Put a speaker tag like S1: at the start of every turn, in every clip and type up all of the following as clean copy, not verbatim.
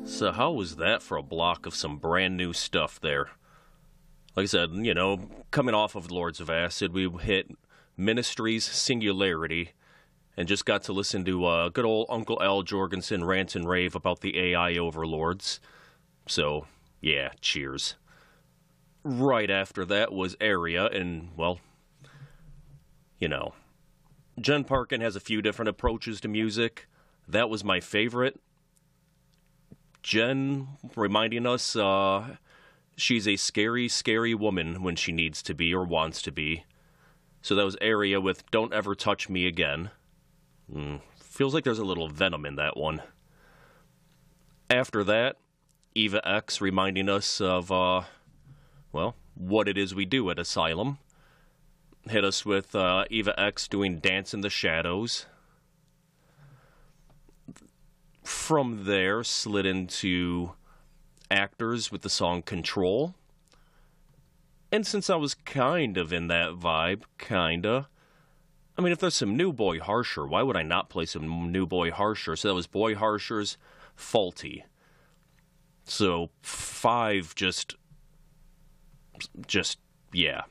S1: So how was that for a block of some brand new stuff there? Like I said, coming off of Lords of Acid, we hit Ministry's Singularity and just got to listen to good old Uncle Al Jorgensen rant and rave about the AI overlords. So, yeah, cheers. Right after that was Area, and, well, Jen Parkin has a few different approaches to music. That was my favorite. Jen reminding us she's a scary, scary woman when she needs to be or wants to be. So that was Area with Don't Ever Touch Me Again. Feels like there's a little venom in that one. After that, Eva X reminding us of, what it is we do at Asylum. Hit us with Eva X doing Dance in the Shadows. From there, slid into Actors with the song Control. And since I was kind of in that vibe, I mean, if there's some New Boy Harsher, why would I not play some New Boy Harsher? So that was Boy Harsher's Faulty. So 5 just, yeah.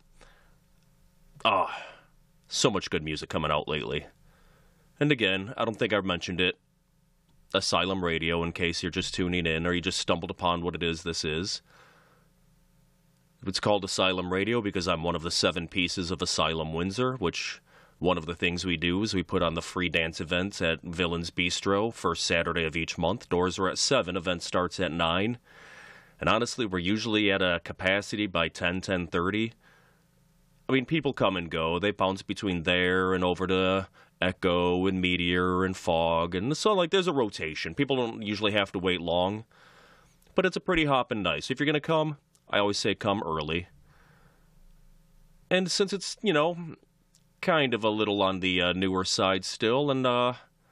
S1: So much good music coming out lately. And again, I don't think I've mentioned it. Asylum Radio, in case you're just tuning in or you just stumbled upon what it is this is. It's called Asylum Radio because I'm one of the 7 pieces of Asylum Windsor, which one of the things we do is we put on the free dance events at Villains Bistro first Saturday of each month. Doors are at 7, event starts at 9. And honestly, we're usually at a capacity by 10:30. I mean, people come and go. They bounce between there and over to Echo and Meteor and Fog. And so, there's a rotation. People don't usually have to wait long. But it's a pretty hoppin' nice. If you're going to come, I always say come early. And since it's, kind of a little on the newer side still, and I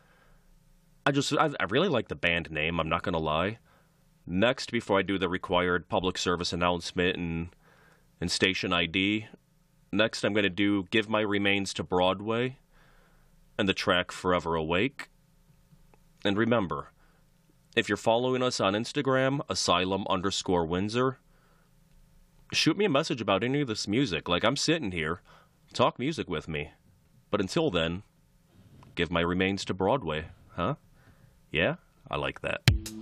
S1: really like the band name, I'm not going to lie. Next, before I do the required public service announcement and station ID, next I'm going to do Give My Remains to Broadway and the track Forever Awake. And remember, if you're following us on Instagram, Asylum_Windsor, shoot me a message about any of this music. I'm sitting here, talk music with me. But until then, Give My Remains to Broadway, huh? Yeah? I like that.